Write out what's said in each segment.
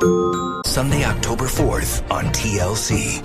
Sunday, October 4th on TLC.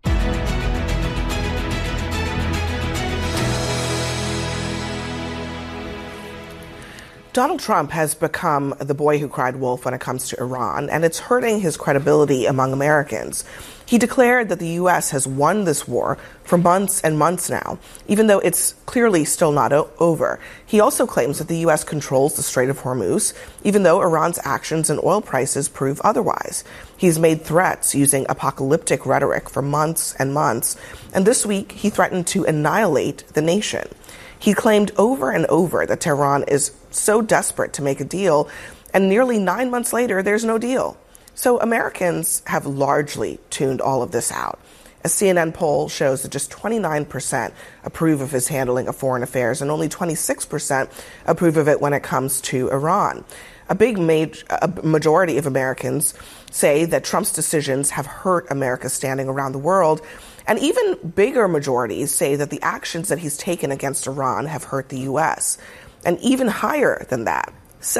Donald Trump has become the boy who cried wolf when it comes to Iran, and it's hurting his credibility among Americans. He declared that the U.S. has won this war for months and months now, even though it's clearly still not over. He also claims that the U.S. controls the Strait of Hormuz, even though Iran's actions and oil prices prove otherwise. He's made threats using apocalyptic rhetoric for months and months, and this week he threatened to annihilate the nation. He claimed over and over that Tehran is so desperate to make a deal, and nearly 9 months later, there's no deal. So Americans have largely tuned all of this out. A CNN poll shows that just 29% approve of his handling of foreign affairs, and only 26% approve of it when it comes to Iran. A majority of Americans say that Trump's decisions have hurt America's standing around the world. And even bigger majorities say that the actions that he's taken against Iran have hurt the U.S. And even higher than that,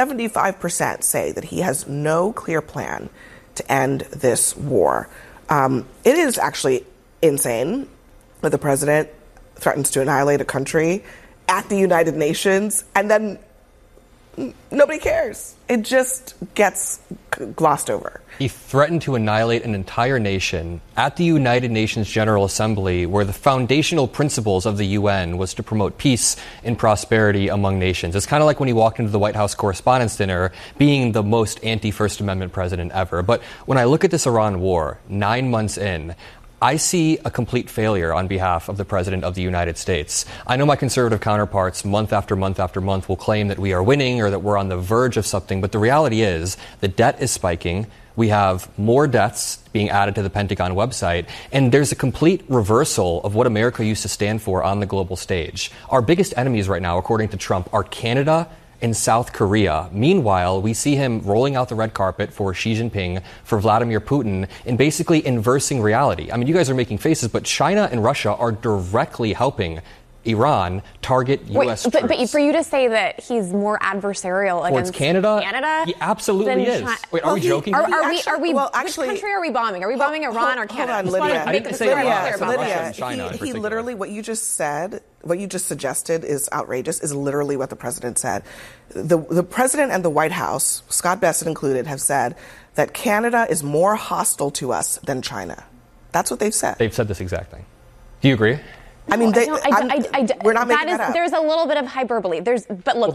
75% say that he has no clear plan to end this war. It is actually insane that the president threatens to annihilate a country at the United Nations, and then nobody cares. It just gets glossed over. He threatened to annihilate an entire nation at the United Nations General Assembly, where the foundational principles of the UN was to promote peace and prosperity among nations. It's kind of like when he walked into the White House Correspondents' Dinner, being the most anti-First Amendment president ever. But when I look at this Iran war, 9 months in, I see a complete failure on behalf of the President of the United States. I know my conservative counterparts month after month after month will claim that we are winning or that we're on the verge of something, but the reality is the debt is spiking. We have more deaths being added to the Pentagon website, and there's a complete reversal of what America used to stand for on the global stage. Our biggest enemies right now, according to Trump, are Canada and South Korea. Meanwhile, we see him rolling out the red carpet for Xi Jinping, for Vladimir Putin, and basically inversing reality. I mean, you guys are making faces, but China and Russia are directly helping Iran target U.S. troops. But for you to say that he's more adversarial against Canada, he absolutely is. Wait, are we joking? Which country are we bombing? Are we bombing Iran or Canada? Hold on, Lydia. I didn't say Iran. Lydia, China he literally, what you just said, what you just suggested is outrageous, is literally what the president said. The president and the White House, Scott Bessent included, have said that Canada is more hostile to us than China. That's what they've said. They've said this exact thing. Do you agree? I mean, we're not making that up. There's a little bit of hyperbole. There's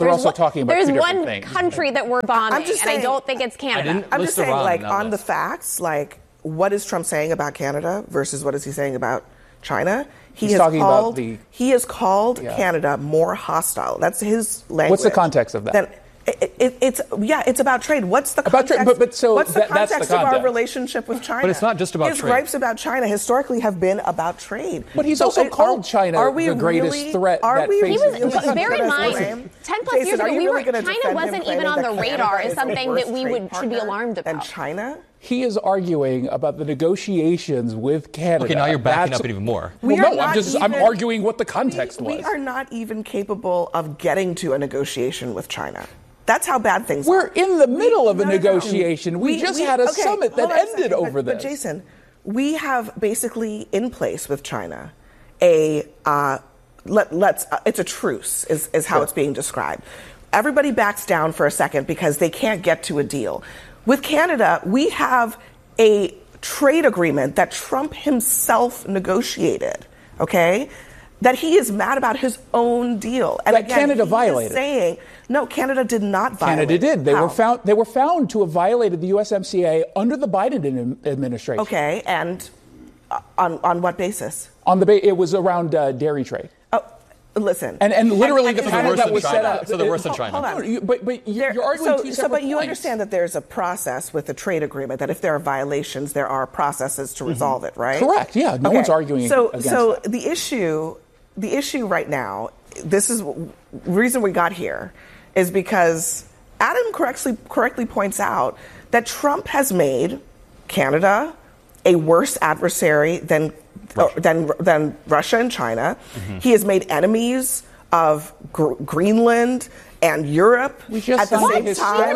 one country that we're bombing, and I don't think it's Canada. I'm just saying, like, on the facts, like, what is Trump saying about Canada versus what is he saying about China? He has called Canada more hostile. That's his language. What's the context of that? It's about trade. What's the context? What's the context of our relationship with China? But it's not just about his trade. His gripes about China historically have been about trade. But he's also called China the greatest threat that faces. Bear in mind, 10 plus years ago, China wasn't even on the radar as something that we should be alarmed about. And China? He is arguing about the negotiations with Canada. Okay, now you're backing up it even more. I'm arguing what the context was. We are not even capable of getting to a negotiation with China. That's how bad things are. We're in the middle of a negotiation. We just had a summit that ended over this. But Jason, we have basically in place with China it's a truce is how it's being described. Everybody backs down for a second because they can't get to a deal. With Canada, we have a trade agreement that Trump himself negotiated, okay? That he is mad about his own deal. And that again, Canada violated. No, Canada did not violate. Canada did. They were found to have violated the USMCA under the Biden administration. Okay, and on what basis? It was around dairy trade. Oh, listen. And literally the Canada was set up. So the worst in China. Hold on. But you're arguing two separate But you points. understand that there's a process with a trade agreement, that if there are violations, there are processes to resolve it, right? Correct, yeah. No one's arguing against that. The issue right now, this is the reason we got here, is because Adam correctly points out that Trump has made Canada a worse adversary than Russia and China. Mm-hmm. He has made enemies of Greenland and Europe at the same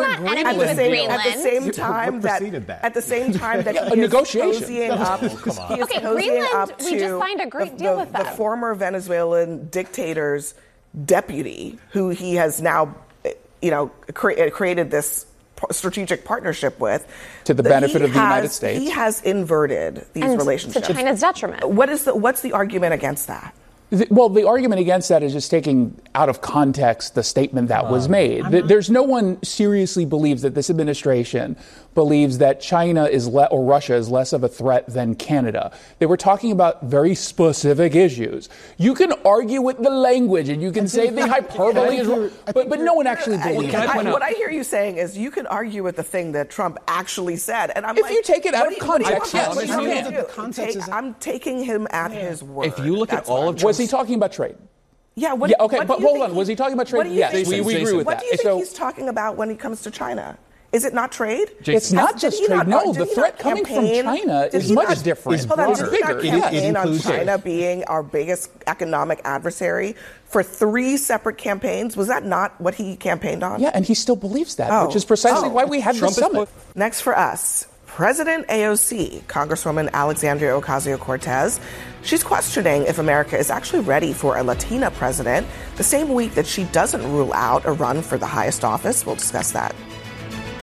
time that he is cozying up. Greenland, we just signed a great deal with them. The former Venezuelan dictator's deputy, who he has now, created this strategic partnership with, to the benefit of the United States. He has inverted these relationships to China's detriment. What's the argument against that? Well, the argument against that is just taking out of context the statement that was made. There's no one seriously believes that this administration believes that China or Russia is less of a threat than Canada. They were talking about very specific issues. You can argue with the language and you can say the hyperbole is wrong, but no one actually believes it. What I hear you saying is you can argue with the thing that Trump actually said, and if you take it out of context, I'm taking him at his word. If you look at all of was he talking about trade? Yeah. But hold on. Was he talking about trade? Yes, we agree with that. What do you think he's talking about when he comes to China? Is it not trade? It's not just trade. No, the threat coming from China is much different. It's bigger. Did he not campaign on China being our biggest economic adversary for 3 separate campaigns? Was that not what he campaigned on? Yeah, and he still believes that, which is precisely why we had the summit. Next for us, President AOC, Congresswoman Alexandria Ocasio-Cortez, she's questioning if America is actually ready for a Latina president the same week that she doesn't rule out a run for the highest office. We'll discuss that.